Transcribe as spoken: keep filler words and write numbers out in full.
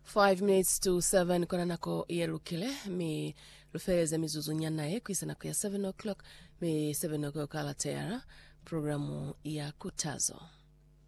five minutes to seven kona nako yerukile mi lufereze mizuzu nyanaye kuisana kuya seven o'clock mi seven o'clock ala teara programu ya Kutazo.